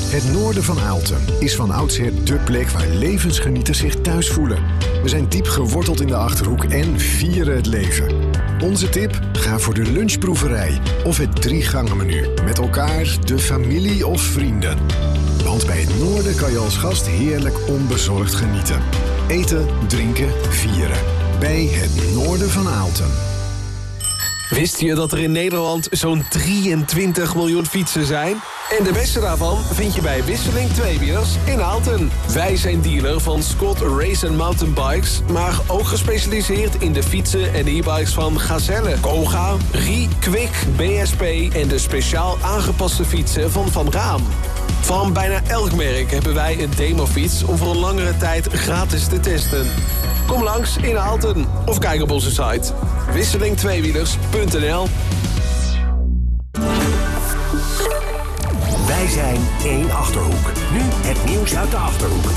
Het noorden van Aalten is van oudsher dé plek waar levensgenieters zich thuis voelen. We zijn diep geworteld in de Achterhoek en vieren het leven. Onze tip? Ga voor de lunchproeverij of het 3-gangen-menu. Met elkaar, de familie of vrienden. Want bij het noorden kan je als gast heerlijk onbezorgd genieten. Eten, drinken, vieren. Bij het noorden van Aalten. Wist je dat er in Nederland zo'n 23 miljoen fietsen zijn? En de beste daarvan vind je bij Wisseling Tweewielers in Aalten. Wij zijn dealer van Scott Race & Mountain Bikes, maar ook gespecialiseerd in de fietsen en e-bikes van Gazelle, Koga, Rie, Kwik, BSP en de speciaal aangepaste fietsen van Van Raam. Van bijna elk merk hebben wij een demofiets om voor een langere tijd gratis te testen. Kom langs in Aalten of kijk op onze site wisselingtweewielers.nl. Wij zijn één Achterhoek. Nu het nieuws uit de Achterhoek.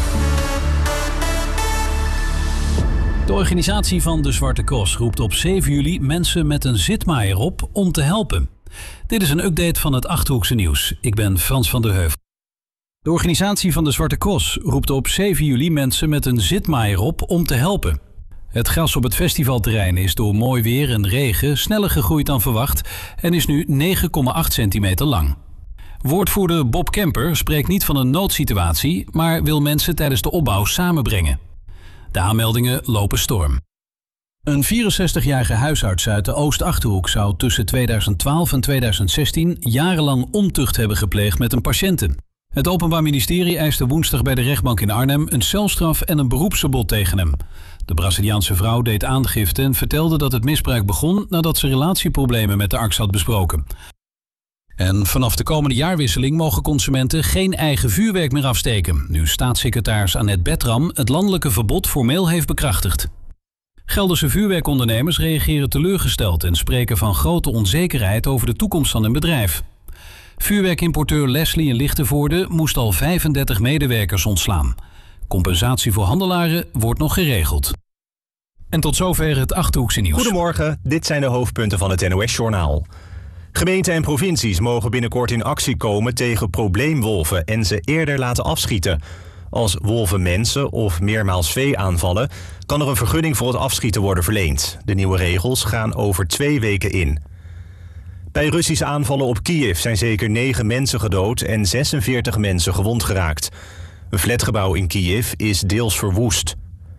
De organisatie van de Zwarte Cross roept op 7 juli mensen met een zitmaaier op om te helpen. Dit is een update van het Achterhoekse nieuws. Ik ben Frans van der Heuvel. De organisatie van de Zwarte Cross roept op 7 juli mensen met een zitmaaier op om te helpen. Het gras op het festivalterrein is door mooi weer en regen sneller gegroeid dan verwacht en is nu 9,8 centimeter lang. Woordvoerder Bob Kemper spreekt niet van een noodsituatie, maar wil mensen tijdens de opbouw samenbrengen. De aanmeldingen lopen storm. Een 64-jarige huisarts uit de Oost-Achterhoek zou tussen 2012 en 2016 jarenlang ontucht hebben gepleegd met een patiënte. Het Openbaar Ministerie eiste woensdag bij de rechtbank in Arnhem een celstraf en een beroepsverbod tegen hem. De Braziliaanse vrouw deed aangifte en vertelde dat het misbruik begon nadat ze relatieproblemen met de arts had besproken. En vanaf de komende jaarwisseling mogen consumenten geen eigen vuurwerk meer afsteken, nu staatssecretaris Annette Bertram het landelijke verbod formeel heeft bekrachtigd. Gelderse vuurwerkondernemers reageren teleurgesteld en spreken van grote onzekerheid over de toekomst van hun bedrijf. Vuurwerkimporteur Leslie in Lichtenvoorde moest al 35 medewerkers ontslaan. Compensatie voor handelaren wordt nog geregeld. En tot zover het Achterhoekse nieuws. Goedemorgen, dit zijn de hoofdpunten van het NOS-journaal. Gemeenten en provincies mogen binnenkort in actie komen tegen probleemwolven en ze eerder laten afschieten. Als wolven mensen of meermaals vee aanvallen, kan er een vergunning voor het afschieten worden verleend. De nieuwe regels gaan over 2 weken in. Bij Russische aanvallen op Kiev zijn zeker 9 mensen gedood en 46 mensen gewond geraakt. Een flatgebouw in Kiev is deels verwoest.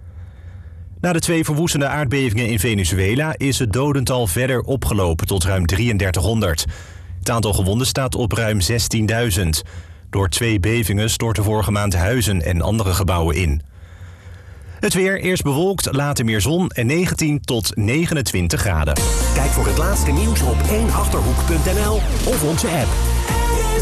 Na de 2 verwoestende aardbevingen in Venezuela is het dodental verder opgelopen tot ruim 3300. Het aantal gewonden staat op ruim 16.000. Door 2 bevingen stortten vorige maand huizen en andere gebouwen in. Het weer, eerst bewolkt, later meer zon en 19 tot 29 graden. Kijk voor het laatste nieuws op 1achterhoek.nl of onze app.